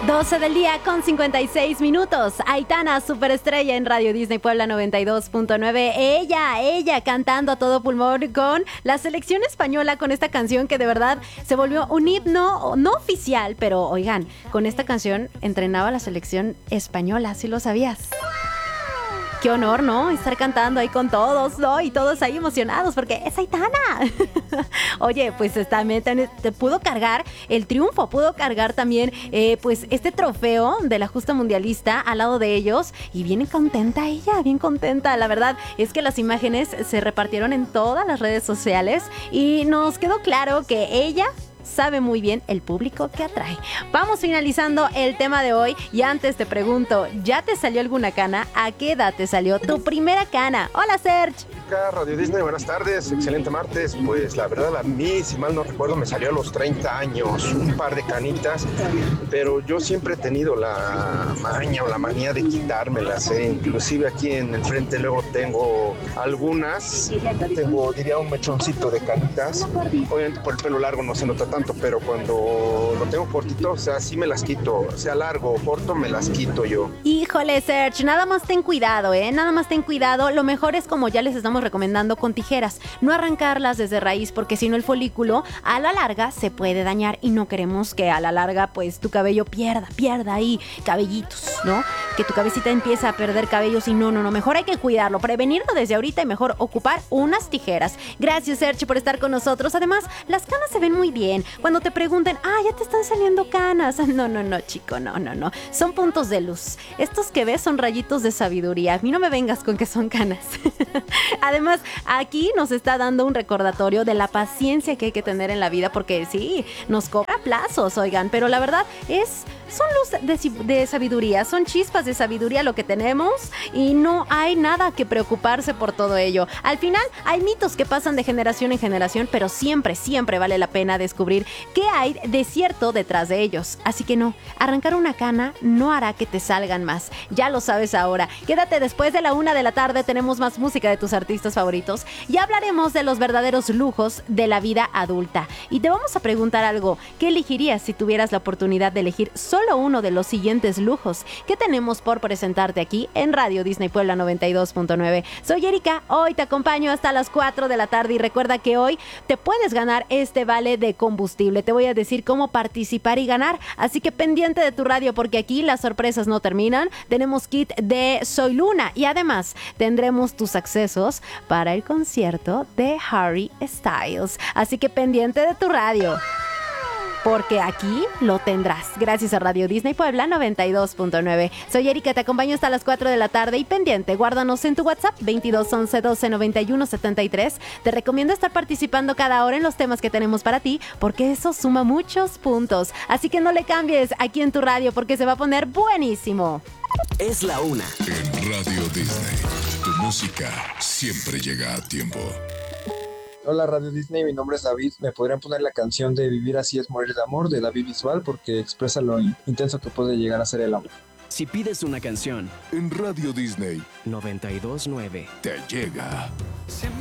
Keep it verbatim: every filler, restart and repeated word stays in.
doce del día con cincuenta y seis minutos. Aitana, superestrella en Radio Disney Puebla noventa y dos punto nueve. Ella, ella cantando a todo pulmón con la selección española con esta canción que de verdad se volvió un himno no oficial, pero oigan, con esta canción entrenaba la selección española, ¿sí lo sabías? Qué honor, ¿no? Estar cantando ahí con todos, ¿no? Y todos ahí emocionados porque es Aitana. Oye, pues también te, te pudo cargar el triunfo, pudo cargar también eh, pues este trofeo de la justa mundialista al lado de ellos y bien contenta ella, bien contenta. La verdad es que las imágenes se repartieron en todas las redes sociales y nos quedó claro que ella sabe muy bien el público que atrae. Vamos finalizando el tema de hoy y antes te pregunto, ¿ya te salió alguna cana? ¿A qué edad te salió tu primera cana? Hola, Serge. Radio Disney, buenas tardes, excelente martes. Pues la verdad a mí, si mal no recuerdo, me salió a los treinta años un par de canitas, pero yo siempre he tenido la maña o la manía de quitármelas, ¿eh? Inclusive aquí en el frente luego tengo algunas, tengo diría un mechoncito de canitas, obviamente por el pelo largo no se nota tanto, pero cuando lo tengo cortito, o sea, sí me las quito, sea largo o corto, me las quito yo. Híjole, Serge, nada más ten cuidado, ¿eh? Nada más ten cuidado, lo mejor es como ya les estamos recomendando con tijeras, no arrancarlas desde raíz porque si no el folículo a la larga se puede dañar y no queremos que a la larga pues tu cabello pierda, pierda ahí cabellitos, ¿no? Que tu cabecita empiece a perder cabellos y no, no, no, mejor hay que cuidarlo, prevenirlo desde ahorita y mejor ocupar unas tijeras. Gracias, Serge, por estar con nosotros. Además, las canas se ven muy bien. Cuando te pregunten, ah, ya te están saliendo canas. No, no, no, chico, no, no, no. Son puntos de luz. Estos que ves son rayitos de sabiduría. A mí no me vengas con que son canas. Además, aquí nos está dando un recordatorio de la paciencia que hay que tener en la vida, porque sí, nos cobra plazos, oigan, pero la verdad es, son luz de, de sabiduría, son chispas de sabiduría lo que tenemos y no hay nada que preocuparse por todo ello. Al final, hay mitos que pasan de generación en generación, pero siempre, siempre vale la pena descubrir qué hay de cierto detrás de ellos. Así que no, arrancar una cana no hará que te salgan más. Ya lo sabes ahora. Quédate después de la una de la tarde, tenemos más música de tus artistas favoritos y hablaremos de los verdaderos lujos de la vida adulta. Y te vamos a preguntar algo, ¿qué elegirías si tuvieras la oportunidad de elegir solo uno de los siguientes lujos que tenemos por presentarte aquí en Radio Disney Puebla noventa y dos punto nueve? Soy Erika, hoy te acompaño hasta las cuatro de la tarde y recuerda que hoy te puedes ganar este vale de combustible. Te voy a decir cómo participar y ganar, así que pendiente de tu radio porque aquí las sorpresas no terminan. Tenemos kit de Soy Luna y además tendremos tus accesos para el concierto de Harry Styles. Así que pendiente de tu radio, porque aquí lo tendrás. Gracias a Radio Disney Puebla noventa y dos punto nueve. Soy Erika, te acompaño hasta las cuatro de la tarde y pendiente, guárdanos en tu WhatsApp veintidós once doce noventa y uno setenta y tres. Te recomiendo estar participando cada hora en los temas que tenemos para ti, porque eso suma muchos puntos. Así que no le cambies aquí en tu radio porque se va a poner buenísimo. Es la una. En Radio Disney, tu música siempre llega a tiempo. Hola Radio Disney, mi nombre es David. ¿Me podrían poner la canción de Vivir así es morir de amor de David Bisbal? Porque expresa lo intenso que puede llegar a ser el amor. Si pides una canción En Radio Disney noventa y dos punto nueve te llega.